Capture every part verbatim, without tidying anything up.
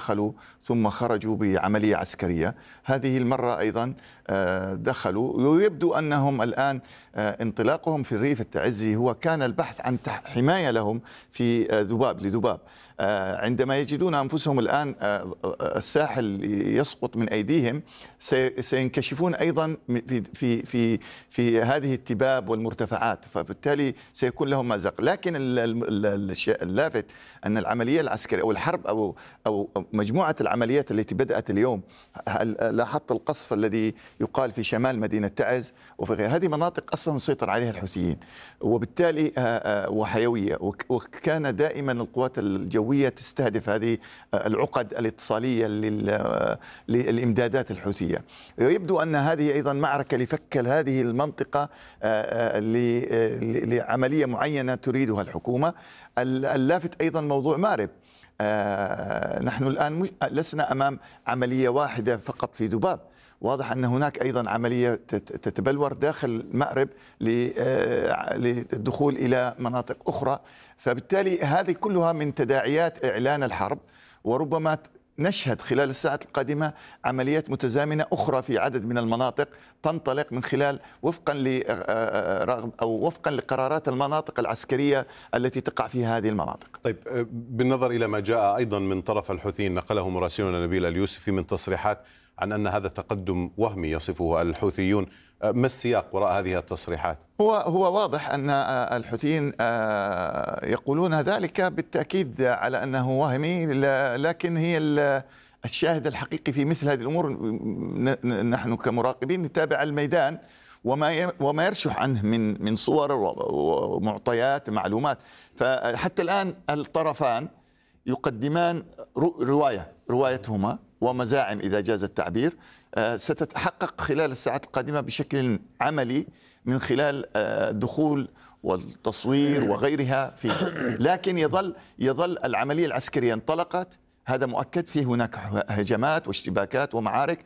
دخلوا ثم خرجوا بعملية عسكرية. هذه المرة أيضا دخلوا، ويبدو أنهم الآن انطلاقهم في الريف التعزي هو كان البحث عن حماية لهم في ذباب لذباب. عندما يجدون أنفسهم الآن الساحل يسقط من أيديهم سينكشفون أيضا في في في في هذه التباب والمرتفعات، فبالتالي سيكون لهم مأزق. لكن اللافت أن العملية العسكرية أو الحرب أو أو مجموعة العمليات التي بدأت اليوم، لاحظت القصف الذي يقال في شمال مدينة تعز وفي غير هذه مناطق أصلا مسيطر عليها الحوثيين، وبالتالي وحيوية، وكان دائما القوات الجوية تستهدف هذه العقد الاتصالية للإمدادات الحوثية. ويبدو أن هذه أيضا معركة لفك هذه المنطقة لعملية معينة تريدها الحكومة. اللافت أيضا موضوع مارب. آه نحن الآن لسنا أمام عملية واحدة فقط في ذباب، واضح أن هناك أيضا عملية تتبلور داخل مأرب للدخول إلى مناطق أخرى. فبالتالي هذه كلها من تداعيات إعلان الحرب، وربما نشهد خلال الساعات القادمة عمليات متزامنة أخرى في عدد من المناطق تنطلق من خلال وفقا لرغب أو وفقا لقرارات المناطق العسكرية التي تقع فيها هذه المناطق. طيب، بالنظر إلى ما جاء أيضا من طرف الحوثيين نقله مراسلنا نبيل اليوسفي من تصريحات عن أن هذا تقدم وهمي يصفه الحوثيون، ما السياق وراء هذه التصريحات؟ هو هو واضح أن الحوثيين يقولون ذلك بالتأكيد على أنه وهمي، لكن هي الشاهد الحقيقي في مثل هذه الأمور نحن كمراقبين نتابع الميدان وما وما يرشح عنه من من صور ومعطيات معلومات. فحتى الآن الطرفان يقدمان رواية روايتهما ومزاعم إذا جاز التعبير ستتحقق خلال الساعات القادمة بشكل عملي من خلال الدخول والتصوير وغيرها فيه. لكن يظل يظل العملية العسكرية انطلقت، هذا مؤكد. فيه هناك هجمات واشتباكات ومعارك،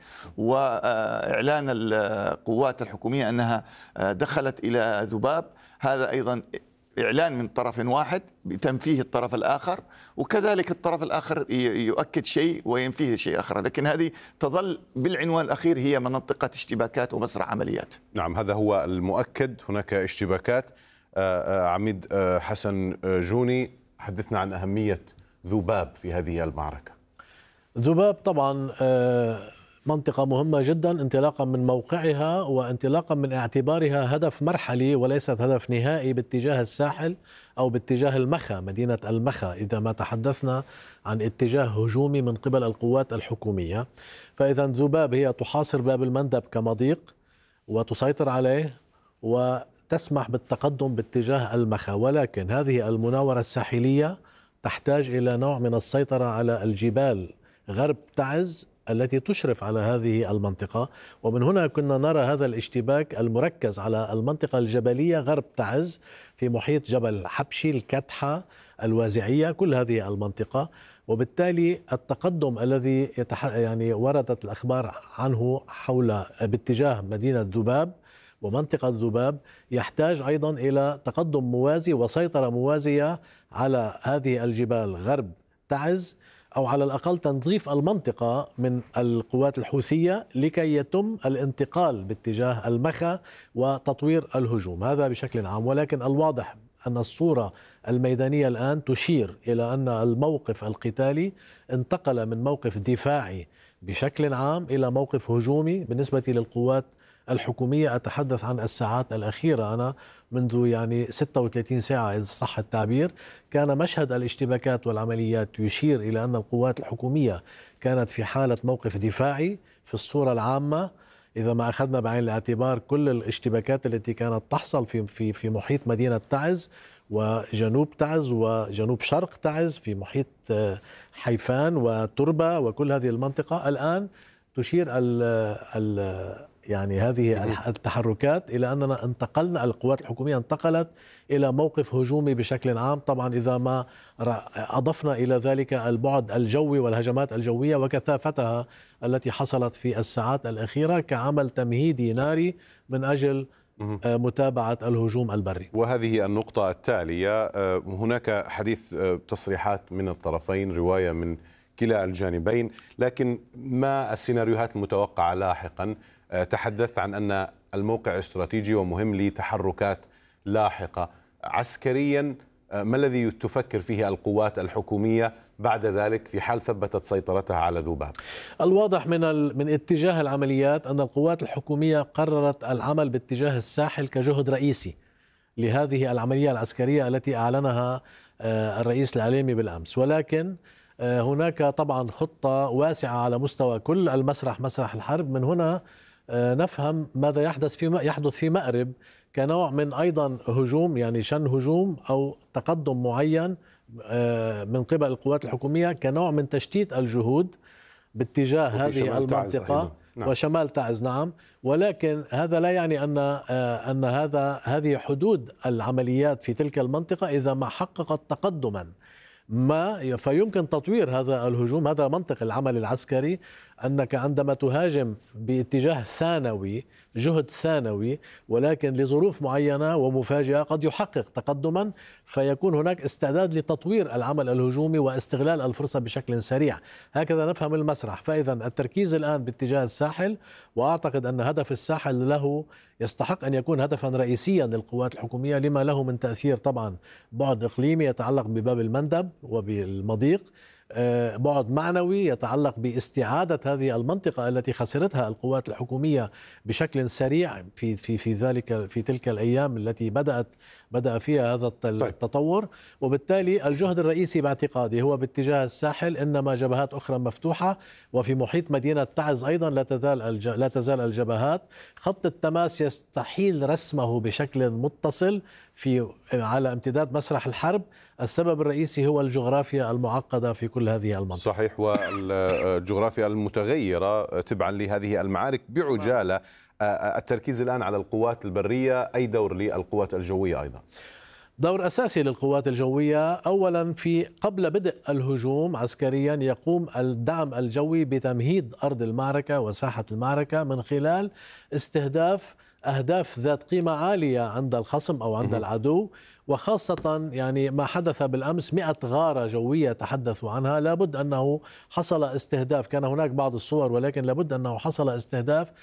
وإعلان القوات الحكومية أنها دخلت إلى ذباب، هذا أيضا إعلان من طرف واحد بتنفيه الطرف الآخر، وكذلك الطرف الآخر يؤكد شيء وينفيه شيء آخر. لكن هذه تظل بالعنوان الأخير هي منطقة اشتباكات ومسرح عمليات. نعم، هذا هو المؤكد، هناك اشتباكات. عميد حسن جوني، حدثنا عن أهمية ذباب في هذه المعركة. ذباب طبعا منطقة مهمة جدا، انطلاقا من موقعها وانطلاقا من اعتبارها هدف مرحلي وليست هدف نهائي باتجاه الساحل أو باتجاه المخا، مدينة المخا، إذا ما تحدثنا عن اتجاه هجومي من قبل القوات الحكومية. فإذا ذباب هي تحاصر باب المندب كمضيق وتسيطر عليه وتسمح بالتقدم باتجاه المخا، ولكن هذه المناورة الساحلية تحتاج إلى نوع من السيطرة على الجبال غرب تعز التي تشرف على هذه المنطقة. ومن هنا كنا نرى هذا الاشتباك المركز على المنطقة الجبلية غرب تعز في محيط جبل حبشي، الكتحة، الوازعية، كل هذه المنطقة. وبالتالي التقدم الذي يتح... يعني وردت الأخبار عنه حول باتجاه مدينة ذباب ومنطقة ذباب يحتاج أيضا إلى تقدم موازي وسيطرة موازية على هذه الجبال غرب تعز، أو على الأقل تنظيف المنطقة من القوات الحوثية لكي يتم الانتقال باتجاه المخا وتطوير الهجوم. هذا بشكل عام. ولكن الواضح أن الصورة الميدانية الآن تشير إلى أن الموقف القتالي انتقل من موقف دفاعي بشكل عام إلى موقف هجومي بالنسبة للقوات الحكومية. أتحدث عن الساعات الأخيرة، أنا منذ يعني ستة وثلاثين ساعة إذا صح التعبير كان مشهد الاشتباكات والعمليات يشير إلى أن القوات الحكومية كانت في حالة موقف دفاعي في الصورة العامة، إذا ما أخذنا بعين الاعتبار كل الاشتباكات التي كانت تحصل في في في محيط مدينة تعز وجنوب تعز وجنوب شرق تعز، في محيط حيفان وتربة وكل هذه المنطقة. الآن تشير ال ال يعني هذه التحركات إلى أننا انتقلنا، القوات الحكومية انتقلت إلى موقف هجومي بشكل عام. طبعا إذا ما أضفنا إلى ذلك البعد الجوي والهجمات الجوية وكثافتها التي حصلت في الساعات الأخيرة كعمل تمهيدي ناري من أجل متابعة الهجوم البري. وهذه النقطة التالية، هناك حديث تصريحات من الطرفين، رواية من كلا الجانبين، لكن ما السيناريوهات المتوقعة لاحقا؟ تحدثت عن أن الموقع استراتيجي ومهم لتحركات لاحقة. عسكريا ما الذي تفكر فيه القوات الحكومية بعد ذلك في حال ثبتت سيطرتها على ذوباب؟ الواضح من من اتجاه العمليات أن القوات الحكومية قررت العمل باتجاه الساحل كجهد رئيسي لهذه العملية العسكرية التي أعلنها الرئيس العليمي بالأمس، ولكن هناك طبعا خطة واسعة على مستوى كل المسرح، مسرح الحرب. من هنا نفهم ماذا يحدث في يحدث في مأرب كنوع من أيضا هجوم، يعني شن هجوم أو تقدم معين من قبل القوات الحكومية كنوع من تشتيت الجهود باتجاه هذه المنطقة. نعم. وشمال تعز. نعم. ولكن هذا لا يعني أن أن هذا هذه حدود العمليات في تلك المنطقة إذا ما حققت تقدما ما فيمكن تطوير هذا الهجوم. هذا منطق العمل العسكري، أنك عندما تهاجم باتجاه ثانوي، جهد ثانوي، ولكن لظروف معينة ومفاجئة قد يحقق تقدما، فيكون هناك استعداد لتطوير العمل الهجومي واستغلال الفرصة بشكل سريع. هكذا نفهم المسرح. فإذا التركيز الآن باتجاه الساحل، وأعتقد أن هدف الساحل له يستحق أن يكون هدفا رئيسيا للقوات الحكومية لما له من تأثير. طبعا بعد إقليمي يتعلق بباب المندب وبالمضيق، بعد معنوي يتعلق باستعادة هذه المنطقة التي خسرتها القوات الحكومية بشكل سريع في في في ذلك في تلك الأيام التي بدأت بدأ فيها هذا التطور. وبالتالي الجهد الرئيسي باعتقادي هو باتجاه الساحل، إنما جبهات أخرى مفتوحة، وفي محيط مدينة تعز أيضا لا تزال الج... لا تزال الجبهات. خط التماس يستحيل رسمه بشكل متصل في على امتداد مسرح الحرب. السبب الرئيسي هو الجغرافيا المعقدة في كل هذه المنطقة. صحيح، والجغرافيا المتغيرة تبعا لهذه المعارك. بعجالة، التركيز الآن على القوات البرية، أي دور للقوات الجوية أيضا؟ دور أساسي للقوات الجوية. أولا، في قبل بدء الهجوم عسكريا يقوم الدعم الجوي بتمهيد أرض المعركة وساحة المعركة من خلال استهداف أهداف ذات قيمة عالية عند الخصم أو عند العدو، وخاصة يعني ما حدث بالأمس مئة غارة جوية تحدثوا عنها. لابد أنه حصل استهداف، كان هناك بعض الصور، ولكن لابد أنه حصل استهداف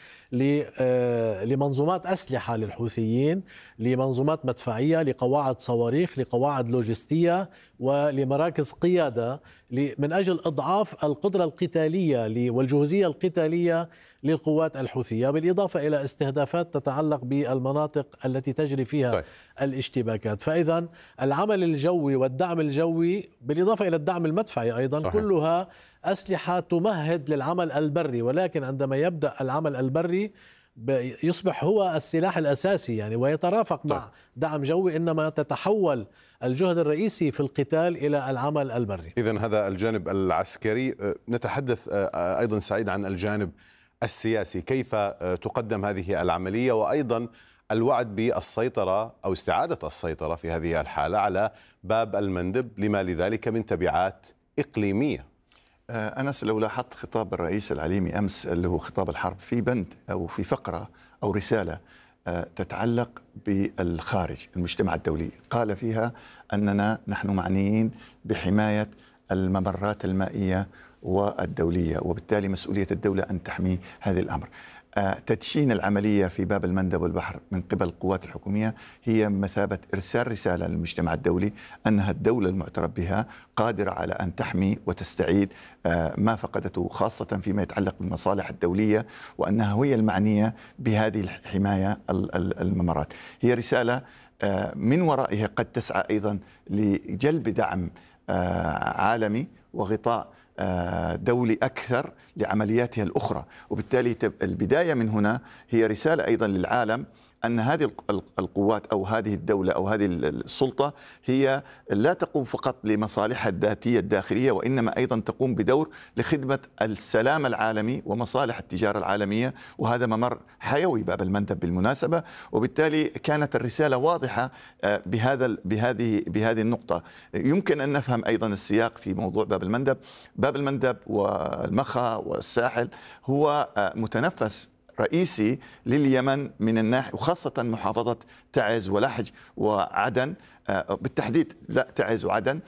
لمنظومات أسلحة للحوثيين، لمنظومات مدفعية، لقواعد صواريخ، لقواعد لوجستية، ولمراكز قيادة، من أجل إضعاف القدرة القتالية والجهوزية القتالية للقوات الحوثية، بالإضافة إلى استهدافات تتعلق بالمناطق التي تجري فيها طيب. الاشتباكات. فإذا العمل الجوي والدعم الجوي بالإضافة إلى الدعم المدفعي أيضا صحيح. كلها أسلحة تمهد للعمل البري، ولكن عندما يبدأ العمل البري يصبح هو السلاح الأساسي يعني، ويترافق طيب. مع دعم جوي، إنما تتحول الجهد الرئيسي في القتال إلى العمل البري. إذن هذا الجانب العسكري. نتحدث أيضا سعيد عن الجانب السياسي، كيف تقدم هذه العملية، وأيضا الوعد بالسيطرة أو استعادة السيطرة في هذه الحالة على باب المندب، لما لذلك من تبعات إقليمية. أنس، لو لاحظت خطاب الرئيس العليمي أمس اللي هو خطاب الحرب، في بند أو في فقرة أو رسالة تتعلق بالخارج، المجتمع الدولي، قال فيها أننا نحن معنيين بحماية الممرات المائية والدولية، وبالتالي مسؤولية الدولة أن تحمي هذا الأمر. تدشين العملية في باب المندب والبحر من قبل القوات الحكومية هي مثابة إرسال رسالة للمجتمع الدولي أنها الدولة المعترف بها قادرة على أن تحمي وتستعيد ما فقدته، خاصة فيما يتعلق بالمصالح الدولية، وأنها هي المعنية بهذه الحماية الممرات. هي رسالة من ورائها قد تسعى أيضا لجلب دعم عالمي وغطاء دولي أكثر لعملياتها الأخرى، وبالتالي البداية من هنا هي رسالة أيضا للعالم أن هذه القوات أو هذه الدولة أو هذه السلطة هي لا تقوم فقط لمصالحها الذاتية الداخلية، وإنما أيضا تقوم بدور لخدمة السلام العالمي ومصالح التجارة العالمية، وهذا ممر حيوي باب المندب بالمناسبة. وبالتالي كانت الرسالة واضحة بهذا بهذه بهذه النقطة. يمكن أن نفهم أيضا السياق في موضوع باب المندب. باب المندب والمخا والساحل هو متنفس رئيسي لليمن من الناحية، وخاصة محافظة تعز ولحج وعدن، بالتحديد لا تعز وعدن،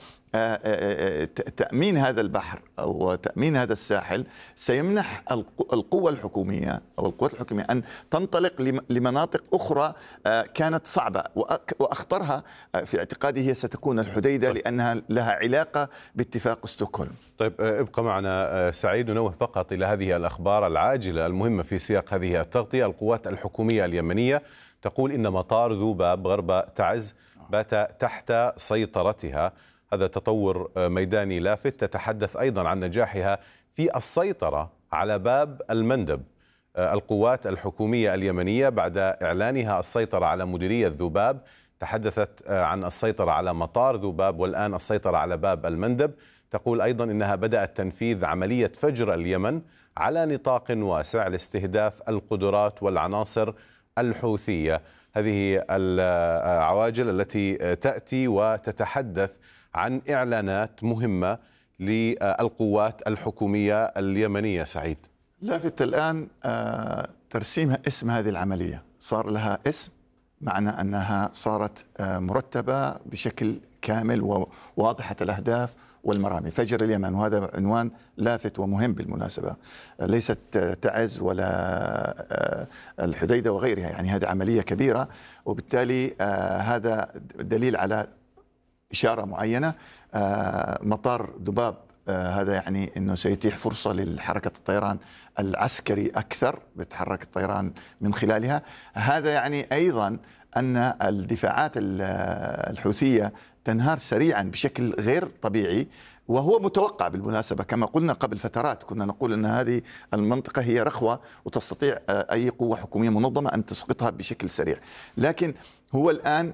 تأمين هذا البحر أو تأمين هذا الساحل سيمنح القوى الحكومية أو القوات الحكومية أن تنطلق لمناطق أخرى كانت صعبة، وأخطرها في اعتقادي هي ستكون الحديدة لأنها لها علاقة باتفاق ستوكهولم. طيب ابقى معنا سعيد، ننوه فقط إلى هذه الأخبار العاجلة المهمة في سياق هذه التغطية. القوات الحكومية اليمنية تقول إن مطار ذوباب غرب تعز بات تحت سيطرتها. هذا تطور ميداني لافت. تتحدث أيضا عن نجاحها في السيطرة على باب المندب. القوات الحكومية اليمنية بعد إعلانها السيطرة على مديرية ذوباب تحدثت عن السيطرة على مطار ذوباب والآن السيطرة على باب المندب. تقول أيضا إنها بدأت تنفيذ عملية فجر اليمن على نطاق واسع لاستهداف القدرات والعناصر الحوثية. هذه العواجل التي تأتي وتتحدث عن إعلانات مهمة للقوات الحكومية اليمنية. سعيد، لافت الآن ترسيم اسم هذه العملية، صار لها اسم، معنى أنها صارت مرتبة بشكل كامل وواضحة الأهداف والمرامي. فجر اليمن، وهذا عنوان لافت ومهم بالمناسبة، ليست تعز ولا الحديدة وغيرها، يعني هذه عملية كبيرة، وبالتالي هذا دليل على إشارة معينة. مطار ذوباب هذا يعني أنه سيتيح فرصة للحركة الطيران العسكري أكثر، بتحرك الطيران من خلالها. هذا يعني أيضا أن الدفاعات الحوثية تنهار سريعا بشكل غير طبيعي، وهو متوقع بالمناسبة. كما قلنا قبل فترات كنا نقول أن هذه المنطقة هي رخوة وتستطيع أي قوة حكومية منظمة أن تسقطها بشكل سريع، لكن هو الآن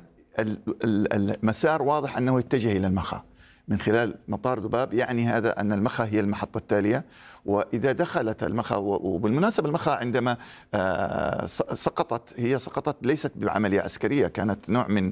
المسار واضح أنه يتجه إلى المخا من خلال مطار ذوباب. يعني هذا أن المخا هي المحطة التالية، وإذا دخلت المخا، وبالمناسبة المخا عندما سقطت هي سقطت ليست بعملية عسكرية، كانت نوع من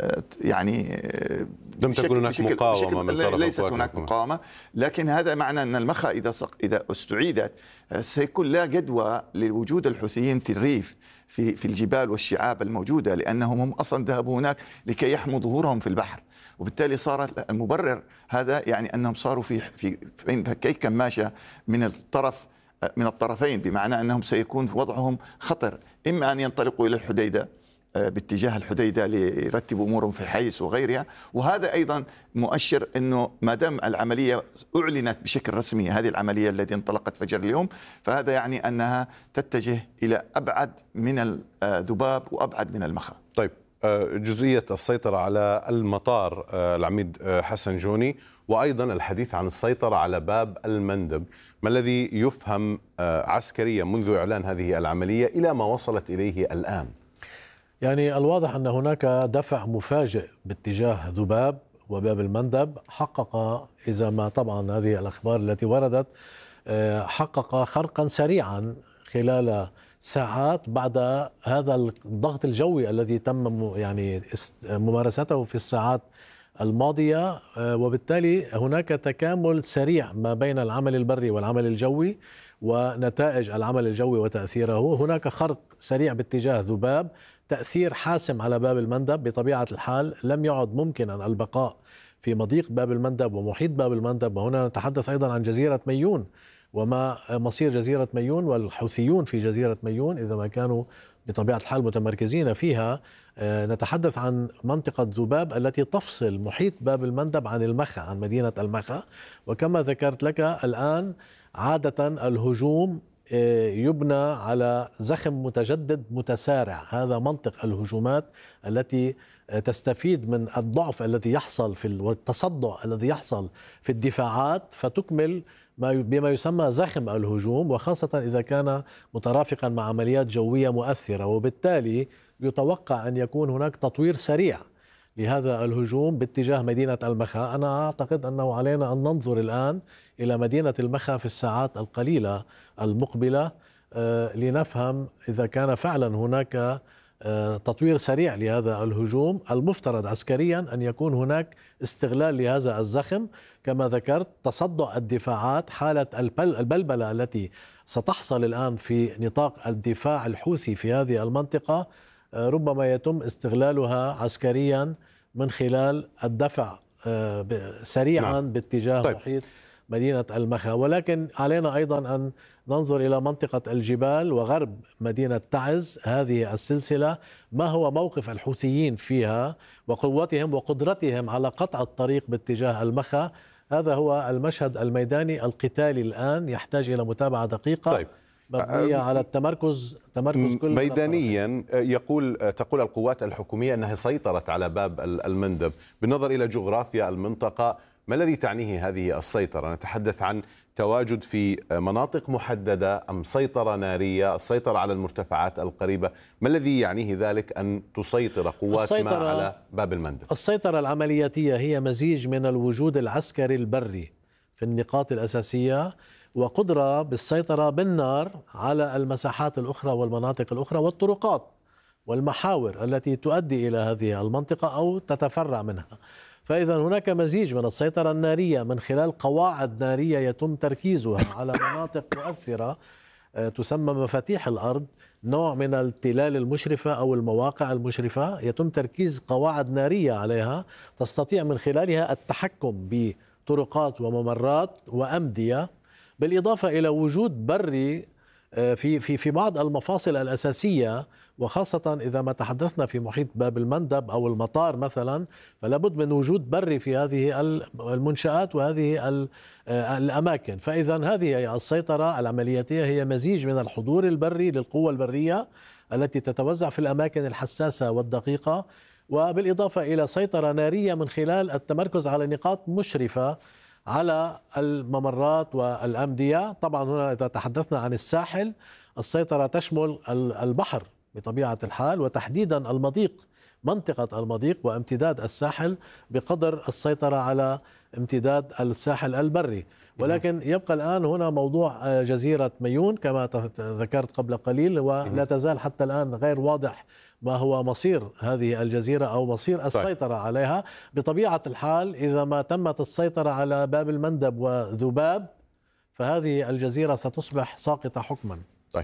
يعني لم تكن هناك مقاومة من طرف ليست هناك مقاومة، لكن هذا معنى أن المخا إذا إذا استعيدت سيكون لا جدوى لوجود الحوثيين في الريف في في الجبال والشعاب الموجودة، لأنهم هم أصلا ذهبوا هناك لكي يحموا ظهورهم في البحر، وبالتالي صار المبرر هذا يعني أنهم صاروا في في كي كماشة من الطرف من الطرفين، بمعنى أنهم سيكون وضعهم خطر، إما أن ينطلقوا إلى الحديدة باتجاه الحديدة ليرتبوا أمورهم في حيس وغيرها. وهذا أيضا مؤشر أنه ما دام العملية أعلنت بشكل رسمي، هذه العملية التي انطلقت فجر اليوم، فهذا يعني أنها تتجه إلى أبعد من الذوباب وأبعد من المخا. طيب، جزئية السيطرة على المطار العميد حسن جوني، وأيضا الحديث عن السيطرة على باب المندب، ما الذي يفهم عسكريا منذ إعلان هذه العملية إلى ما وصلت إليه الآن؟ يعني الواضح أن هناك دفع مفاجئ باتجاه ذوباب وباب المندب، حقق إذا ما طبعا هذه الأخبار التي وردت حقق خرقا سريعا خلال ساعات بعد هذا الضغط الجوي الذي تم يعني ممارسته في الساعات الماضية، وبالتالي هناك تكامل سريع ما بين العمل البري والعمل الجوي ونتائج العمل الجوي وتأثيره. هناك خرق سريع باتجاه ذوباب، تأثير حاسم على باب المندب. بطبيعة الحال لم يعد ممكنا البقاء في مضيق باب المندب ومحيط باب المندب، وهنا نتحدث أيضا عن جزيرة ميون وما مصير جزيرة ميون والحوثيون في جزيرة ميون إذا ما كانوا بطبيعة الحال متمركزين فيها. نتحدث عن منطقة ذوباب التي تفصل محيط باب المندب عن المخا، عن مدينة المخا. وكما ذكرت لك الآن عادة الهجوم يبنى على زخم متجدد متسارع، هذا منطق الهجومات التي تستفيد من الضعف الذي يحصل في والتصدع الذي يحصل في الدفاعات فتكمل بما يسمى زخم الهجوم، وخاصة إذا كان مترافقا مع عمليات جوية مؤثرة. وبالتالي يتوقع أن يكون هناك تطوير سريع لهذا الهجوم باتجاه مدينة المخا. أنا أعتقد أنه علينا أن ننظر الآن إلى مدينة المخا في الساعات القليلة المقبلة لنفهم إذا كان فعلا هناك تطوير سريع لهذا الهجوم. المفترض عسكريا أن يكون هناك استغلال لهذا الزخم، كما ذكرت تصدع الدفاعات، حالة البلبلة التي ستحصل الآن في نطاق الدفاع الحوثي في هذه المنطقة ربما يتم استغلالها عسكريا من خلال الدفع سريعا نعم. باتجاه طيب. محيط مدينة المخا، ولكن علينا أيضا أن ننظر إلى منطقة الجبال وغرب مدينة تعز. هذه السلسلة ما هو موقف الحوثيين فيها وقوتهم وقدرتهم على قطع الطريق باتجاه المخا؟ هذا هو المشهد الميداني القتالي الآن، يحتاج إلى متابعة دقيقة طيب. مبنية على التمركز تمركز كل ميدانيا. يقول تقول القوات الحكومية أنها سيطرت على باب المندب. بالنظر إلى جغرافيا المنطقة، ما الذي تعنيه هذه السيطرة؟ نتحدث عن تواجد في مناطق محددة أم سيطرة نارية، السيطرة على المرتفعات القريبة؟ ما الذي يعنيه ذلك أن تسيطر قوات ما على باب المندب؟ السيطرة العملياتية هي مزيج من الوجود العسكري البري في النقاط الأساسية وقدرة بالسيطرة بالنار على المساحات الأخرى والمناطق الأخرى والطرقات والمحاور التي تؤدي إلى هذه المنطقة أو تتفرع منها. فإذا هناك مزيج من السيطرة النارية من خلال قواعد نارية يتم تركيزها على مناطق مؤثرة تسمى مفاتيح الأرض، نوع من التلال المشرفة أو المواقع المشرفة، يتم تركيز قواعد نارية عليها تستطيع من خلالها التحكم بطرقات وممرات وأمدية، بالإضافة إلى وجود بري في في في بعض المفاصل الأساسية، وخاصة إذا ما تحدثنا في محيط باب المندب أو المطار مثلا، فلا بد من وجود بري في هذه المنشآت وهذه الأماكن. فإذا هذه السيطرة العملياتية هي مزيج من الحضور البري للقوة البرية التي تتوزع في الأماكن الحساسة والدقيقة، وبالإضافة إلى سيطرة نارية من خلال التمركز على نقاط مشرفة على الممرات والأمدية. طبعا هنا إذا تحدثنا عن الساحل، السيطرة تشمل البحر بطبيعة الحال، وتحديدا المضيق، منطقة المضيق وامتداد الساحل بقدر السيطرة على امتداد الساحل البري. ولكن يبقى الآن هنا موضوع جزيرة ميون كما ذكرت قبل قليل، ولا تزال حتى الآن غير واضح ما هو مصير هذه الجزيرة أو مصير السيطرة طيب. عليها. بطبيعة الحال إذا ما تمت السيطرة على باب المندب وذباب، فهذه الجزيرة ستصبح ساقطة حكما. طيب،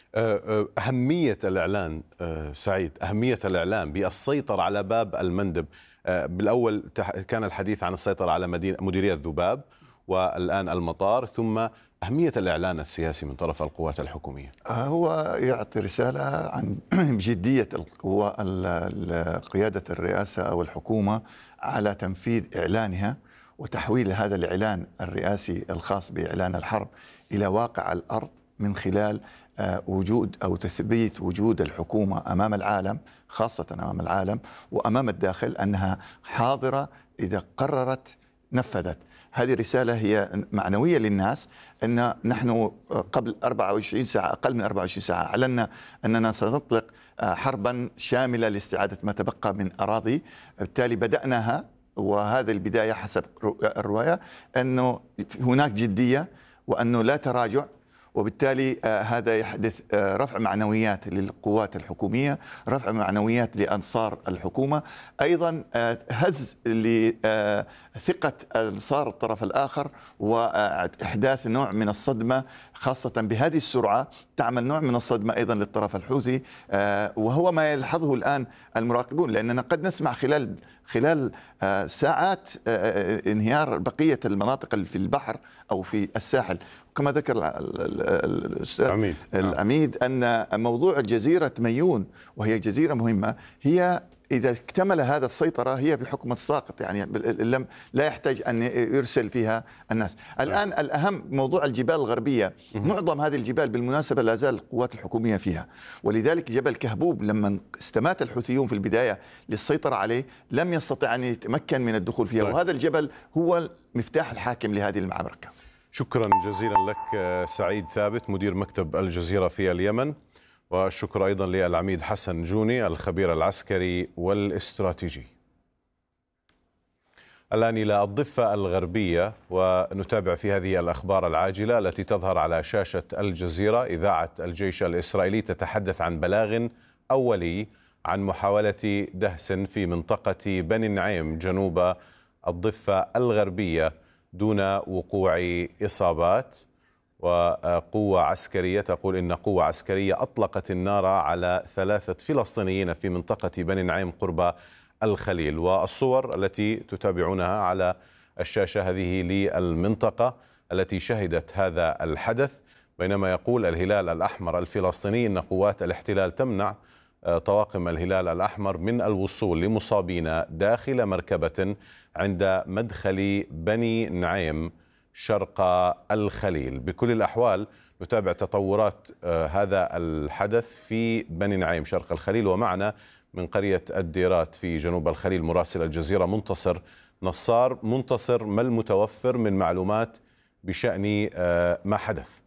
أهمية الإعلان سعيد، أهمية الإعلان بالسيطرة على باب المندب. بالأول كان الحديث عن السيطرة على مدينة مديرية ذباب، والآن المطار، ثم أهمية الإعلان السياسي من طرف القوات الحكومية. هو يعطي رسالة عن جدية القوة قيادة الرئاسة أو الحكومة على تنفيذ إعلانها وتحويل هذا الإعلان الرئاسي الخاص بإعلان الحرب إلى واقع الأرض من خلال وجود أو تثبيت وجود الحكومة أمام العالم، خاصة أمام العالم وأمام الداخل، أنها حاضرة إذا قررت نفذت. هذه رسالة هي معنوية للناس، أن نحن قبل أربعة وعشرين ساعة، أقل من أربعة وعشرين ساعة، أعلنا أننا سنطلق حربا شاملة لاستعادة ما تبقى من أراضي. بالتالي بدأناها، وهذه البداية حسب الرواية أنه هناك جدية وأنه لا تراجع، وبالتالي هذا يحدث رفع معنويات للقوات الحكومية، رفع معنويات لأنصار الحكومة، أيضا هز لثقة أنصار الطرف الآخر وإحداث نوع من الصدمة، خاصة بهذه السرعة تعمل نوع من الصدمة أيضا للطرف الحوثي، وهو ما يلحظه الآن المراقبون، لأننا قد نسمع خلال خلال ساعات انهيار بقية المناطق في البحر أو في الساحل. كما ذكر الأستاذ العميد أن موضوع جزيرة ميون، وهي جزيرة مهمة، هي إذا اكتمل هذا السيطرة هي بحكم الساقط، يعني لم لا يحتاج أن يرسل فيها الناس. الآن الأهم موضوع الجبال الغربية، معظم هذه الجبال بالمناسبة لا زال القوات الحكومية فيها، ولذلك جبل كهبوب لما استمات الحوثيون في البداية للسيطرة عليه لم يستطع أن يتمكن من الدخول فيها، وهذا الجبل هو المفتاح الحاكم لهذه المعركة. شكرا جزيلا لك سعيد ثابت، مدير مكتب الجزيرة في اليمن، والشكر أيضا للعميد حسن جوني الخبير العسكري والاستراتيجي. الآن إلى الضفة الغربية، ونتابع في هذه الأخبار العاجلة التي تظهر على شاشة الجزيرة. إذاعة الجيش الإسرائيلي تتحدث عن بلاغ أولي عن محاولة دهس في منطقة بني نعيم جنوب الضفة الغربية دون وقوع إصابات. وقوة عسكرية تقول إن قوة عسكرية أطلقت النار على ثلاثة فلسطينيين في منطقة بني نعيم قرب الخليل. والصور التي تتابعونها على الشاشة هذه للمنطقة التي شهدت هذا الحدث، بينما يقول الهلال الأحمر الفلسطيني أن قوات الاحتلال تمنع طواقم الهلال الأحمر من الوصول لمصابين داخل مركبة عند مدخل بني نعيم شرق الخليل. بكل الأحوال نتابع تطورات هذا الحدث في بني نعيم شرق الخليل، ومعنا من قرية الديرات في جنوب الخليل مراسل الجزيرة منتصر نصار. منتصر، ما المتوفر من معلومات بشأن ما حدث؟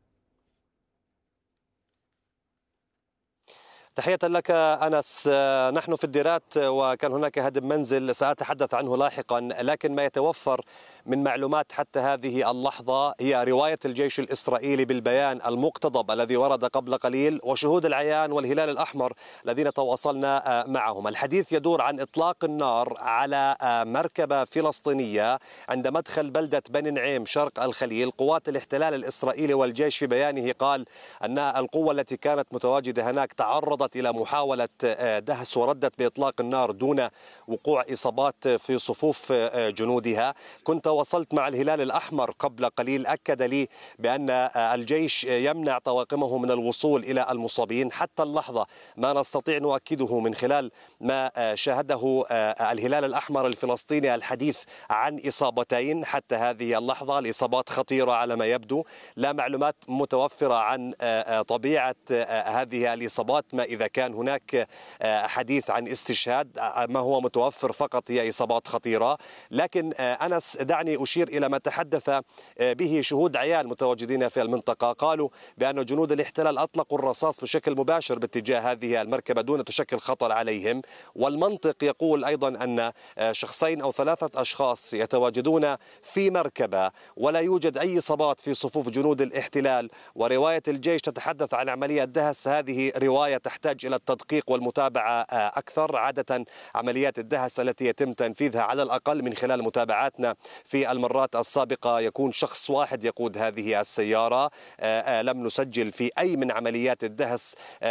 تحية لك أنس. نحن في الديرات وكان هناك هدم منزل سأتحدث عنه لاحقا، لكن ما يتوفر من معلومات حتى هذه اللحظة هي رواية الجيش الإسرائيلي بالبيان المقتضب الذي ورد قبل قليل وشهود العيان والهلال الأحمر الذين تواصلنا معهم. الحديث يدور عن إطلاق النار على مركبة فلسطينية عند مدخل بلدة بني نعيم شرق الخليل. قوات الاحتلال الإسرائيلي والجيش في بيانه قال أن القوة التي كانت متواجدة هناك تعرضت إلى محاولة دهس وردت بإطلاق النار دون وقوع إصابات في صفوف جنودها. كنت وصلت مع الهلال الأحمر قبل قليل، أكد لي بأن الجيش يمنع طواقمه من الوصول إلى المصابين. حتى اللحظة ما نستطيع نؤكده من خلال ما شاهده الهلال الأحمر الفلسطيني الحديث عن إصابتين حتى هذه اللحظة، الإصابات خطيرة على ما يبدو. لا معلومات متوفرة عن طبيعة هذه الإصابات، ما إذا كان هناك حديث عن استشهاد. ما هو متوفر فقط هي إصابات خطيرة. لكن أنس، دعني أشير إلى ما تحدث به شهود عيان متواجدين في المنطقة. قالوا بأن جنود الاحتلال أطلقوا الرصاص بشكل مباشر باتجاه هذه المركبة دون تشكل خطر عليهم. والمنطق يقول أيضا أن شخصين أو ثلاثة أشخاص يتواجدون في مركبة ولا يوجد أي إصابات في صفوف جنود الاحتلال، ورواية الجيش تتحدث عن عملية دهس. هذه رواية تحتاج إلى التدقيق والمتابعة أكثر. عادة عمليات الدهس التي يتم تنفيذها على الأقل من خلال متابعاتنا في المرات السابقة يكون شخص واحد يقود هذه السيارة. لم نسجل في أي من عمليات الدهس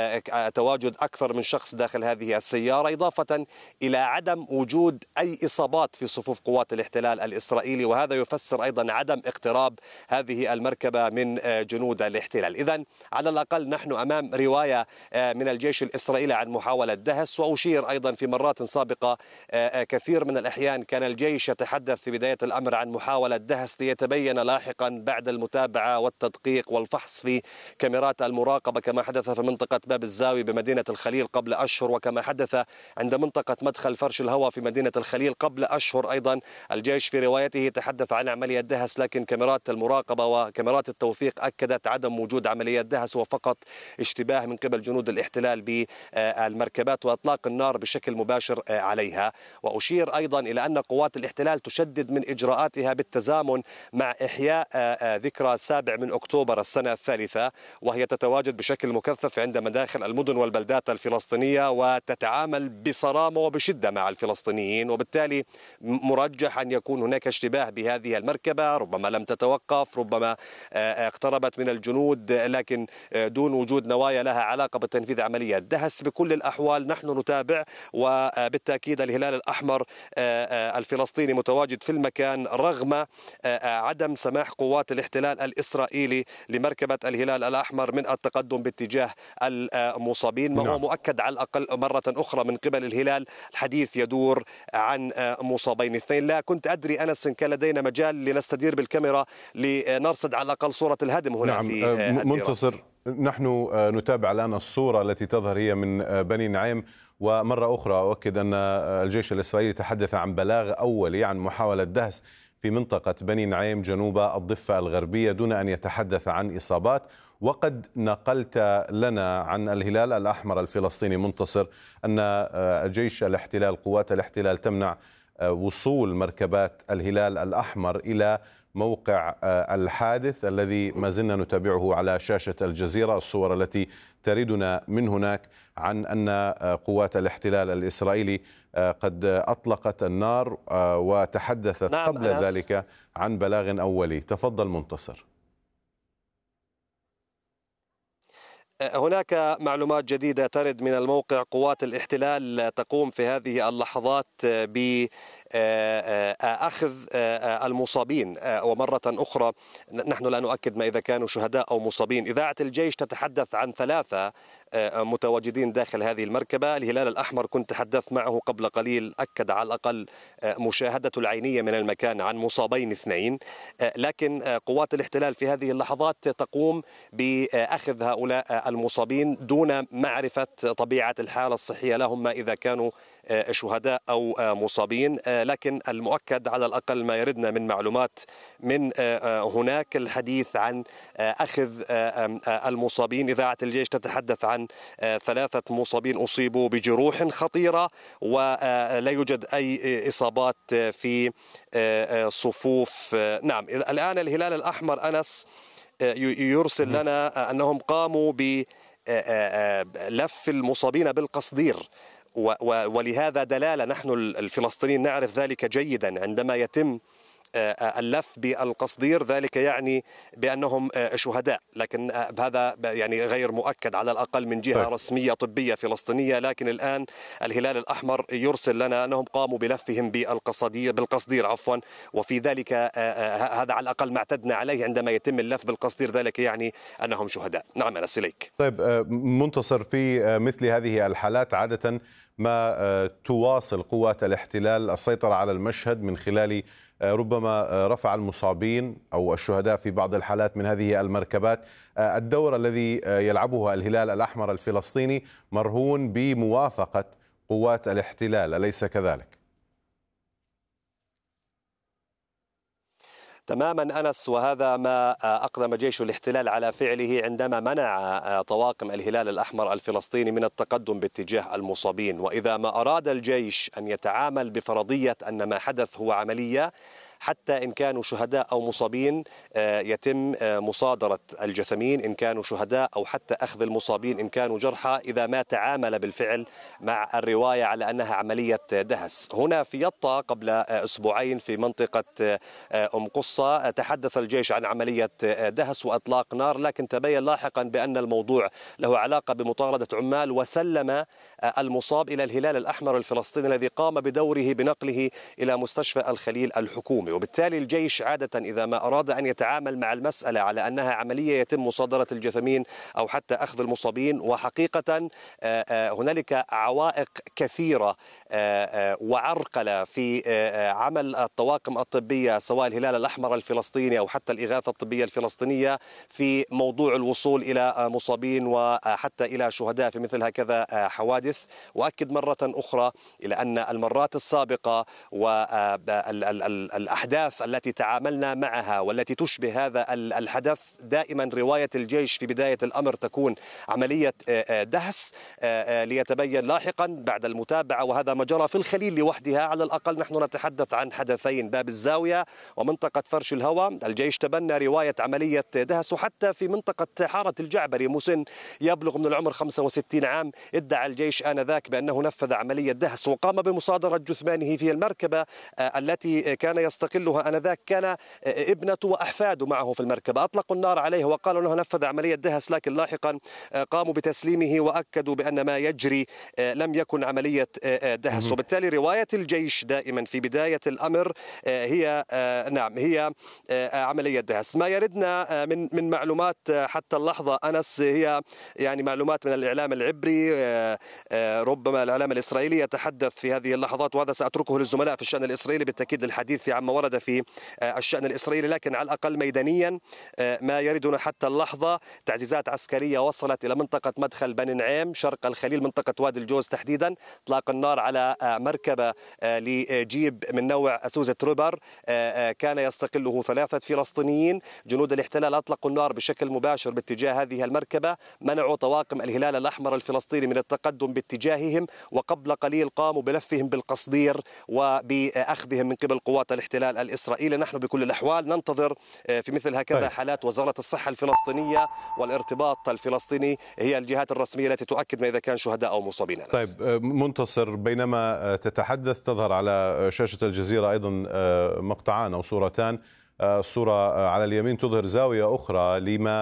تواجد أكثر من شخص داخل هذه السيارة، إضافة إلى عدم وجود أي إصابات في صفوف قوات الاحتلال الإسرائيلي، وهذا يفسر أيضا عدم اقتراب هذه المركبة من جنود الاحتلال. إذن على الأقل نحن أمام رواية من الجيش الإسرائيلي عن محاولة دهس. وأشير أيضا في مرات سابقة كثير من الأحيان كان الجيش يتحدث في بداية الأمر عن محاولة دهس ليتبين لاحقا بعد المتابعة والتدقيق والفحص في كاميرات المراقبة، كما حدث في منطقة باب الزاوي بمدينة الخليل قبل أشهر، وكما حدث عند منطقة مدخل فرش الهواء في مدينة الخليل قبل أشهر. أيضا الجيش في روايته تحدث عن عملية دهس، لكن كاميرات المراقبة وكاميرات التوثيق أكدت عدم وجود عملية دهس وفقط اشتباه من قبل جنود الاحتلال بالمركبات وإطلاق النار بشكل مباشر عليها. وأشير أيضا إلى أن قوات الاحتلال تشدد من إجراءاتها بالتزامن مع إحياء ذكرى السابع من أكتوبر السنة الثالثة، وهي تتواجد بشكل مكثف عند مداخل المدن والبلدات الفلسطينية وتتعامل بصرامة وبشدة مع الفلسطينيين، وبالتالي مرجح أن يكون هناك اشتباه بهذه المركبة. ربما لم تتوقف، ربما اقتربت من الجنود لكن دون وجود نوايا لها علاقة بتنفيذ عملية دهس. بكل الأحوال نحن نتابع، وبالتأكيد الهلال الأحمر الفلسطيني متواجد في المكان رغم عدم سماح قوات الاحتلال الإسرائيلي لمركبة الهلال الأحمر من التقدم باتجاه المصابين، ما هو مؤكد على الأقل مرة أخرى من قبل الهلال. الحديث يدور عن مصابين اثنين. لا كنت أدري أنس إن كان لدينا مجال لنستدير بالكاميرا لنرصد على الأقل صورة الهدم هنا. نعم في منتصر، نحن نتابع الآن الصورة التي تظهر هي من بني نعيم، ومرة أخرى أؤكد أن الجيش الإسرائيلي تحدث عن بلاغ أولي عن محاولة دهس في منطقة بني نعيم جنوب الضفة الغربية دون أن يتحدث عن إصابات. وقد نقلت لنا عن الهلال الأحمر الفلسطيني منتصر أن الجيش الاحتلال قوات الاحتلال تمنع وصول مركبات الهلال الأحمر إلى موقع الحادث الذي ما زلنا نتابعه على شاشة الجزيرة. الصور التي تريدنا من هناك عن أن قوات الاحتلال الإسرائيلي قد أطلقت النار وتحدثت نعم قبل أنس. ذلك عن بلاغ أولي. تفضل منتصر. هناك معلومات جديدة ترد من الموقع. قوات الاحتلال تقوم في هذه اللحظات بأخذ المصابين، ومرة أخرى نحن لا نؤكد ما إذا كانوا شهداء أو مصابين. إذاعة الجيش تتحدث عن ثلاثة متواجدين داخل هذه المركبة. الهلال الأحمر كنت تحدثت معه قبل قليل، أكد على الأقل مشاهدته العينية من المكان عن مصابين اثنين، لكن قوات الاحتلال في هذه اللحظات تقوم بأخذ هؤلاء المصابين دون معرفة طبيعة الحالة الصحية لهم، ما إذا كانوا شهداء أو مصابين. لكن المؤكد على الأقل ما يردنا من معلومات من هناك الحديث عن أخذ المصابين. إذاعة الجيش تتحدث عن ثلاثة مصابين أصيبوا بجروح خطيرة، ولا يوجد أي إصابات في صفوف. نعم، الآن الهلال الأحمر أنس يرسل لنا أنهم قاموا بلف المصابين بالقصدير، ولهذا دلالة نحن الفلسطينيين نعرف ذلك جيدا. عندما يتم اللف بالقصدير ذلك يعني بأنهم شهداء، لكن هذا يعني غير مؤكد على الأقل من جهة رسمية طبية فلسطينية. لكن الآن الهلال الأحمر يرسل لنا أنهم قاموا بلفهم بالقصدير بالقصدير عفوا وفي ذلك هذا على الأقل ما اعتدنا عليه. عندما يتم اللف بالقصدير ذلك يعني أنهم شهداء. نعم أنس إليك. طيب منتصر، في مثل هذه الحالات عادة ما تواصل قوات الاحتلال السيطرة على المشهد من خلال ربما رفع المصابين أو الشهداء في بعض الحالات من هذه المركبات. الدور الذي يلعبه الهلال الأحمر الفلسطيني مرهون بموافقة قوات الاحتلال، أليس كذلك؟ تماما أنس، وهذا ما أقدم جيش الاحتلال على فعله عندما منع طواقم الهلال الأحمر الفلسطيني من التقدم باتجاه المصابين. وإذا ما أراد الجيش أن يتعامل بفرضية أن ما حدث هو عملية، حتى إن كانوا شهداء أو مصابين يتم مصادرة الجثمين إن كانوا شهداء، أو حتى أخذ المصابين إن كانوا جرحى، إذا ما تعامل بالفعل مع الرواية على أنها عملية دهس. هنا في يطا قبل أسبوعين في منطقة أم قصة تحدث الجيش عن عملية دهس وإطلاق نار، لكن تبين لاحقا بأن الموضوع له علاقة بمطاردة عمال، وسلم المصاب إلى الهلال الأحمر الفلسطيني الذي قام بدوره بنقله إلى مستشفى الخليل الحكومي. وبالتالي الجيش عادة إذا ما أراد أن يتعامل مع المسألة على أنها عملية يتم مصادرة الجثمين أو حتى أخذ المصابين، وحقيقة هنالك عوائق كثيرة وعرقلة في عمل الطواقم الطبية سواء الهلال الأحمر الفلسطيني أو حتى الإغاثة الطبية الفلسطينية في موضوع الوصول إلى مصابين وحتى إلى شهداء في مثل هكذا حوادث. وأكد مرة أخرى إلى أن المرات السابقة والأحداث الأحداث التي تعاملنا معها والتي تشبه هذا الحدث دائما رواية الجيش في بداية الأمر تكون عملية دهس، ليتبين لاحقا بعد المتابعة، وهذا ما جرى في الخليل لوحدها. على الأقل نحن نتحدث عن حدثين، باب الزاوية ومنطقة فرش الهوى. الجيش تبنى رواية عملية دهس، وحتى في منطقة حارة الجعبري مسن يبلغ من العمر خمسة وستين عام ادعى الجيش آنذاك بأنه نفذ عملية دهس وقام بمصادرة جثمانه في المركبة التي كان يستقلها آنذاك. كان ابنته وأحفاده معه في المركبة، أطلقوا النار عليه وقالوا أنه نفذ عملية دهس، لكن لاحقا قاموا بتسليمه وأكدوا بأن ما يجري لم يكن عملية دهس. وبالتالي رواية الجيش دائما في بداية الأمر هي نعم هي عملية دهس. ما يردنا من من معلومات حتى اللحظة أنس هي يعني معلومات من الإعلام العبري، ربما الإعلام الإسرائيلي يتحدث في هذه اللحظات، وهذا سأتركه للزملاء في الشأن الإسرائيلي بالتأكيد الحديث في عما ورد في الشأن الإسرائيلي. لكن على الأقل ميدانيا ما يردنا حتى اللحظة تعزيزات عسكرية وصلت إلى منطقة مدخل بني نعيم شرق الخليل، منطقة وادي الجوز تحديدا. اطلاق النار على مركبة لجيب من نوع سوزة روبر كان يستقله ثلاثة فلسطينيين. جنود الاحتلال أطلقوا النار بشكل مباشر باتجاه هذه المركبة، منعوا طواقم الهلال الأحمر الفلسطيني من التقدم باتجاههم، وقبل قليل قاموا بلفهم بالقصدير وبأخذهم من قبل قوات الاحتلال الإسرائيلي. نحن بكل الأحوال ننتظر في مثل هكذا طيب. حالات وزارة الصحة الفلسطينية والارتباط الفلسطيني هي الجهات الرسمية التي تؤكد ما إذا كان شهداء أو مصابين. طيب منتصر، بينما تتحدث تظهر على شاشة الجزيرة أيضا مقطعان أو صورتان. الصورة على اليمين تظهر زاوية أخرى لما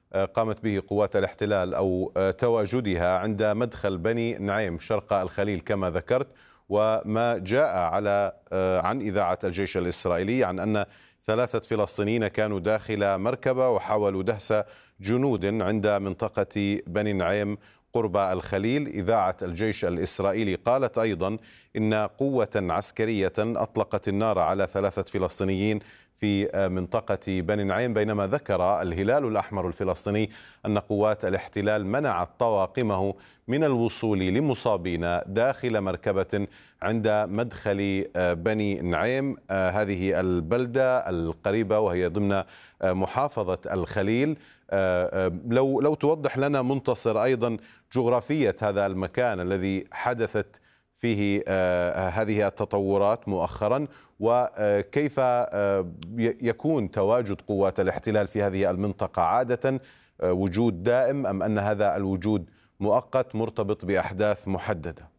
قامت به قوات الاحتلال أو تواجدها عند مدخل بني نعيم شرق الخليل كما ذكرت، وما جاء على عن إذاعة الجيش الإسرائيلي عن أن ثلاثة فلسطينيين كانوا داخل مركبة وحاولوا دهس جنود عند منطقة بني نعيم قرب الخليل. إذاعة الجيش الإسرائيلي قالت أيضا إن قوة عسكرية أطلقت النار على ثلاثة فلسطينيين في منطقة بني نعيم، بينما ذكر الهلال الأحمر الفلسطيني أن قوات الاحتلال منعت طواقمه من الوصول لمصابين داخل مركبة عند مدخل بني نعيم، هذه البلدة القريبة وهي ضمن محافظة الخليل. لو لو توضح لنا منتصر أيضا جغرافية هذا المكان الذي حدثت فيه هذه التطورات مؤخرا، وكيف يكون تواجد قوات الاحتلال في هذه المنطقة عادة، وجود دائم أم أن هذا الوجود مؤقت مرتبط بأحداث محددة؟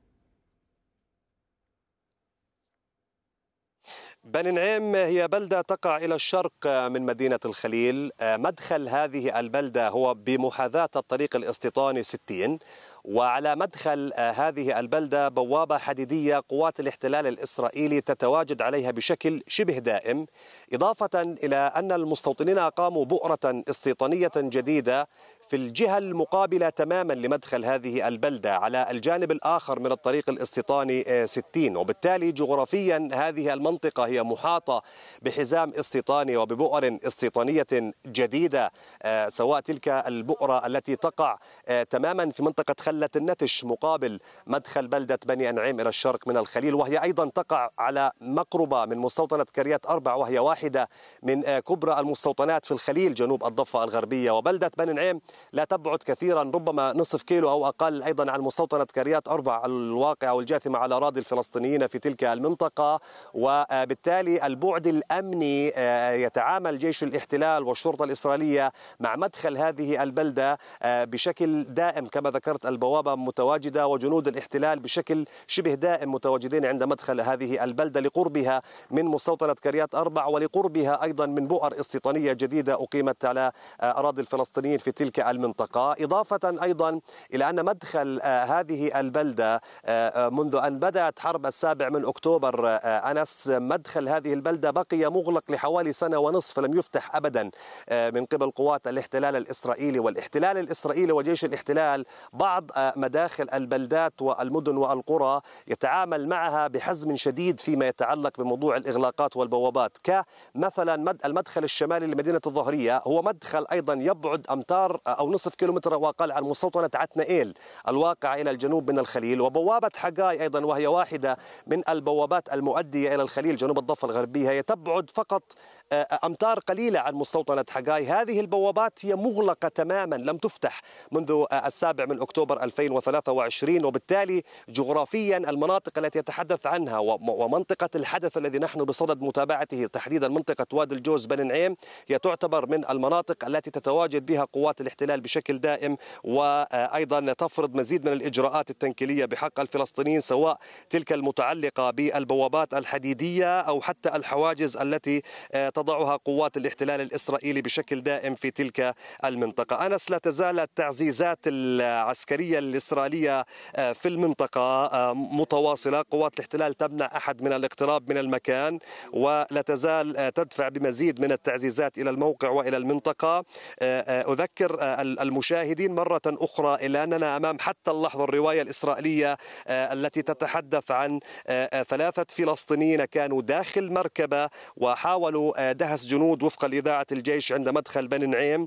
بني نعيم هي بلدة تقع إلى الشرق من مدينة الخليل. مدخل هذه البلدة هو بمحاذاة الطريق الاستيطاني ستين، وعلى مدخل هذه البلدة بوابة حديدية قوات الاحتلال الإسرائيلي تتواجد عليها بشكل شبه دائم، إضافة إلى أن المستوطنين أقاموا بؤرة استيطانية جديدة في الجهة المقابلة تماما لمدخل هذه البلدة على الجانب الآخر من الطريق الاستيطاني ستين، وبالتالي جغرافيا هذه المنطقة هي محاطة بحزام استيطاني وببؤر استيطانية جديدة، سواء تلك البؤرة التي تقع تماما في منطقة خلة النتش مقابل مدخل بلدة بني نعيم إلى الشرق من الخليل، وهي أيضا تقع على مقربة من مستوطنة كريات أربع، وهي واحدة من كبرى المستوطنات في الخليل جنوب الضفة الغربية. وبلدة بني نعيم لا تبعد كثيرا، ربما نصف كيلو أو أقل، أيضا عن مستوطنة كريات أربع الواقعة والجاثمة على أراضي الفلسطينيين في تلك المنطقة، وبالتالي البعد الأمني يتعامل جيش الاحتلال والشرطة الإسرائيلية مع مدخل هذه البلدة بشكل دائم. كما ذكرت البوابة متواجدة وجنود الاحتلال بشكل شبه دائم متواجدين عند مدخل هذه البلدة لقربها من مستوطنة كريات أربع ولقربها أيضا من بؤر استيطانية جديدة أقيمت على أراضي الفلسطينيين في تلك المنطقة، إضافة أيضا إلى أن مدخل هذه البلدة منذ أن بدأت حرب السابع من أكتوبر أنس، مدخل هذه البلدة بقي مغلق لحوالي سنة ونصف، لم يفتح أبدا من قبل قوات الاحتلال الإسرائيلي. والاحتلال الإسرائيلي وجيش الاحتلال بعض مداخل البلدات والمدن والقرى يتعامل معها بحزم شديد فيما يتعلق بموضوع الإغلاقات والبوابات، كمثلا المدخل الشمالي لمدينة الظهرية هو مدخل أيضا يبعد أمتار أو نصف كيلومتر وأقل عن مستوطنة عتنائيل الواقع إلى الجنوب من الخليل، وبوابة حجاي أيضا وهي واحدة من البوابات المؤدية إلى الخليل جنوب الضفة الغربية هي تبعد فقط أمتار قليلة عن مستوطنة حجاي. هذه البوابات هي مغلقة تماما، لم تفتح منذ السابع من أكتوبر ألفين وثلاثة وعشرين، وبالتالي جغرافيا المناطق التي يتحدث عنها ومنطقة الحدث الذي نحن بصدد متابعته تحديدا منطقة وادي الجوز بني نعيم هي تعتبر من المناطق التي تتواجد بها قوات الاحتلال بشكل دائم، وأيضا تفرض مزيد من الإجراءات التنكيلية بحق الفلسطينيين، سواء تلك المتعلقة بالبوابات الحديدية أو حتى الحواجز التي تضعها قوات الاحتلال الإسرائيلي بشكل دائم في تلك المنطقة. أنس، لا تزال التعزيزات العسكرية الإسرائيلية في المنطقة متواصلة، قوات الاحتلال تمنع أحد من الاقتراب من المكان ولا تزال تدفع بمزيد من التعزيزات إلى الموقع وإلى المنطقة. أذكر المشاهدين مرة أخرى إلى أننا أمام حتى اللحظة الرواية الإسرائيلية التي تتحدث عن ثلاثة فلسطينيين كانوا داخل مركبة وحاولوا دهس جنود وفقا لإذاعة الجيش عند مدخل بني نعيم.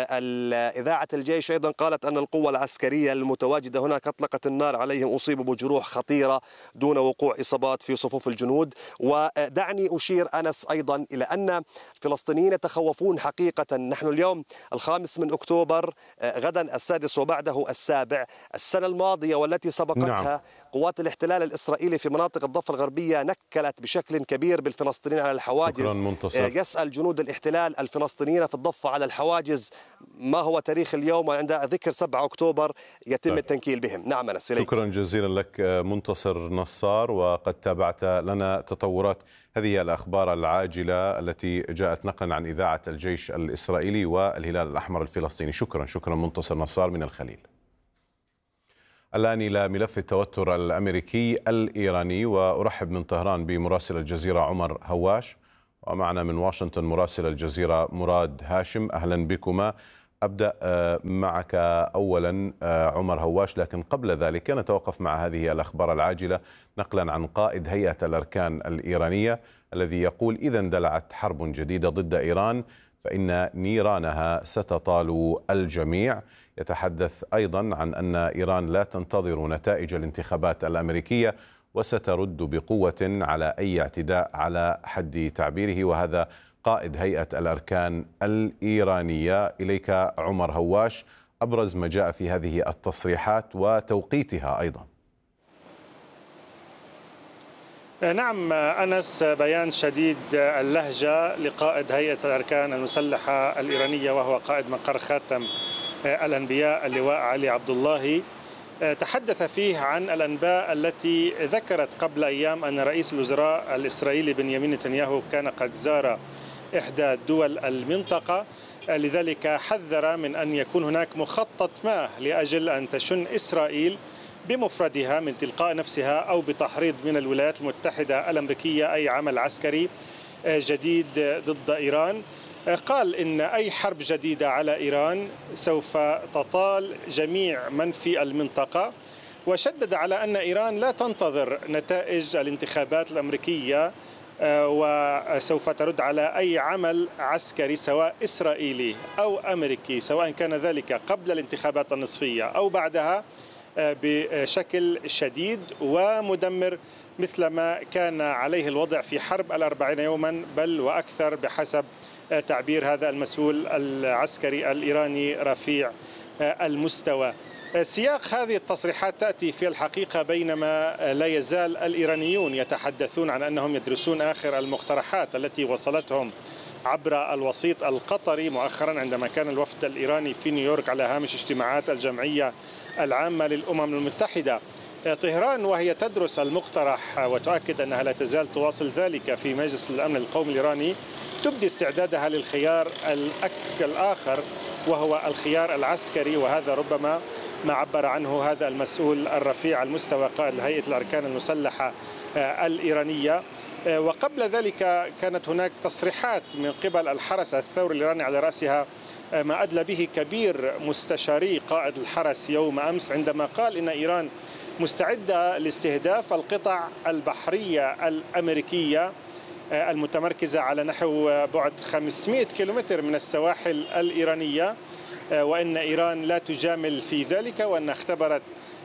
إذاعة الجيش أيضا قالت أن القوة العسكرية المتواجدة هناك أطلقت النار عليهم، أصيبوا بجروح خطيرة دون وقوع إصابات في صفوف الجنود. ودعني أشير أنس أيضا إلى أن الفلسطينيين يتخوفون حقيقة. نحن اليوم الخامس من أكتوبر، غدا السادس وبعده السابع. السنة الماضية والتي سبقتها نعم. قوات الاحتلال الإسرائيلي في مناطق الضفة الغربية نكلت بشكل كبير بالفلسطينيين على الحواجز. يسأل جنود الاحتلال الفلسطينيين في الضفة على الحواجز ما هو تاريخ اليوم، وعند ذكر سبعة أكتوبر يتم طيب. التنكيل بهم. نعم أنس. شكرا جزيلا لك منتصر نصار، وقد تابعت لنا تطورات هذه الأخبار العاجلة التي جاءت نقلا عن إذاعة الجيش الإسرائيلي والهلال الأحمر الفلسطيني. شكرا شكرا منتصر نصار من الخليل. الآن إلى ملف التوتر الأمريكي الإيراني، وأرحب من طهران بمراسل الجزيرة عمر هواش، ومعنا من واشنطن مراسل الجزيرة مراد هاشم. أهلا بكما. أبدأ معك أولا عمر هواش، لكن قبل ذلك نتوقف مع هذه الأخبار العاجلة نقلا عن قائد هيئة الأركان الإيرانية الذي يقول إذا اندلعت حرب جديدة ضد إيران فإن نيرانها ستطال الجميع. يتحدث أيضا عن أن إيران لا تنتظر نتائج الانتخابات الأمريكية وسترد بقوة على أي اعتداء على حد تعبيره، وهذا قائد هيئة الأركان الإيرانية. إليك عمر هواش، أبرز ما جاء في هذه التصريحات وتوقيتها أيضا. نعم أنس، بيان شديد اللهجة لقائد هيئة الأركان المسلحة الإيرانية وهو قائد مقر خاتم الأنبياء اللواء علي عبد الله، تحدث فيه عن الأنباء التي ذكرت قبل أيام أن رئيس الوزراء الإسرائيلي بنيامين نتنياهو كان قد زار إحدى دول المنطقة، لذلك حذر من أن يكون هناك مخطط ما لأجل أن تشن إسرائيل بمفردها من تلقاء نفسها أو بتحريض من الولايات المتحدة الأمريكية أي عمل عسكري جديد ضد إيران. قال إن أي حرب جديدة على إيران سوف تطال جميع من في المنطقة، وشدد على أن إيران لا تنتظر نتائج الانتخابات الأمريكية وسوف ترد على أي عمل عسكري سواء إسرائيلي أو أمريكي، سواء كان ذلك قبل الانتخابات النصفية أو بعدها، بشكل شديد ومدمر مثل ما كان عليه الوضع في حرب الأربعين يوما بل وأكثر بحسب تعبير هذا المسؤول العسكري الإيراني رفيع المستوى. سياق هذه التصريحات تأتي في الحقيقة بينما لا يزال الإيرانيون يتحدثون عن أنهم يدرسون آخر المقترحات التي وصلتهم عبر الوسيط القطري مؤخرا عندما كان الوفد الإيراني في نيويورك على هامش اجتماعات الجمعية العامة للأمم المتحدة. طهران وهي تدرس المقترح وتؤكد أنها لا تزال تواصل ذلك في مجلس الأمن القومي الإيراني، تبدي استعدادها للخيار الآخر وهو الخيار العسكري، وهذا ربما ما عبر عنه هذا المسؤول الرفيع المستوى قائد هيئة الأركان المسلحة الإيرانية. وقبل ذلك كانت هناك تصريحات من قبل الحرس الثوري الإيراني على رأسها ما أدلى به كبير مستشاري قائد الحرس يوم أمس عندما قال إن إيران مستعدة لاستهداف القطع البحرية الأمريكية المتمركزة على نحو بعد خمسمئة كيلومتر من السواحل الإيرانية، وأن إيران لا تجامل في ذلك، وأن اختبرت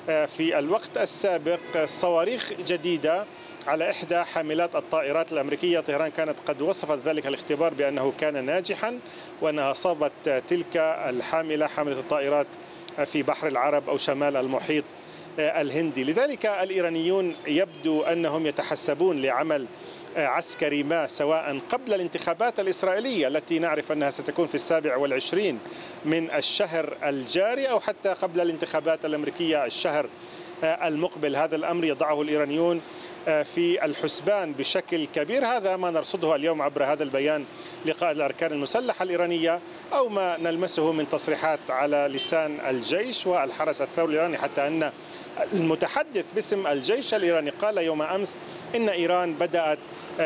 في الوقت السابق صواريخ جديدة على إحدى حاملات الطائرات الأمريكية. طهران كانت قد وصفت ذلك الاختبار بأنه كان ناجحا، وأنها أصابت تلك الحاملة حاملة الطائرات في بحر العرب أو شمال المحيط الهندي. لذلك الإيرانيون يبدو أنهم يتحسبون لعمل عسكري ما سواء قبل الانتخابات الإسرائيلية التي نعرف أنها ستكون في السابع والعشرين من الشهر الجاري أو حتى قبل الانتخابات الأمريكية الشهر المقبل. هذا الأمر يضعه الإيرانيون في الحسبان بشكل كبير. هذا ما نرصده اليوم عبر هذا البيان لقائد الأركان المسلحة الإيرانية أو ما نلمسه من تصريحات على لسان الجيش والحرس الثوري الإيراني، حتى أن المتحدث باسم الجيش الإيراني قال يوم أمس إن إيران بدأت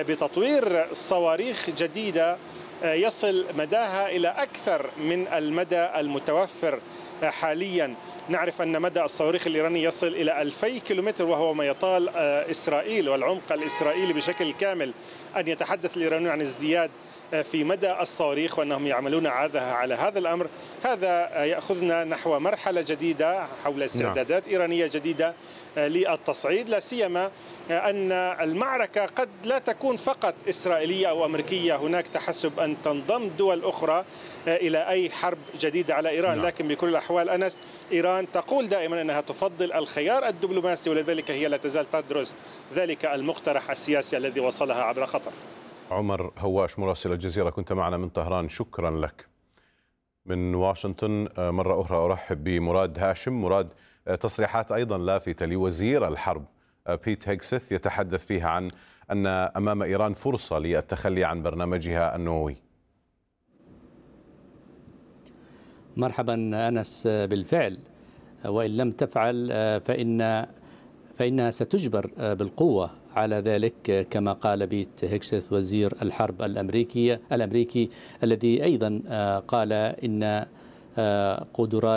بتطوير صواريخ جديدة يصل مداها إلى أكثر من المدى المتوفر حاليا. نعرف أن مدى الصواريخ الإيراني يصل إلى ألفي كيلومتر، وهو ما يطال إسرائيل والعمق الإسرائيلي بشكل كامل. أن يتحدث الإيرانيون عن ازدياد في مدى الصواريخ وأنهم يعملون عادها على هذا الأمر، هذا يأخذنا نحو مرحلة جديدة حول استعدادات إيرانية جديدة للتصعيد، لا سيما أن المعركة قد لا تكون فقط إسرائيلية أو أمريكية، هناك تحسب أن تنضم دول أخرى إلى أي حرب جديدة على إيران. لكن بكل الأحوال أنس، إيران تقول دائما أنها تفضل الخيار الدبلوماسي، ولذلك هي لا تزال تدرس ذلك المقترح السياسي الذي وصلها عبر قطر. عمر هواش مراسل الجزيرة كنت معنا من طهران، شكرا لك. من واشنطن مرة أخرى أرحب بمراد هاشم. مراد، تصريحات أيضا لافتة لوزير الحرب بيت هيكسث يتحدث فيها عن أن أمام إيران فرصة للتخلي عن برنامجها النووي؟ مرحبا أنس، بالفعل وإن لم تفعل فإن فإنها ستجبر بالقوة على ذلك، كما قال بيت هيكسيث وزير الحرب الأمريكي الأمريكي الذي أيضا قال إن قدرات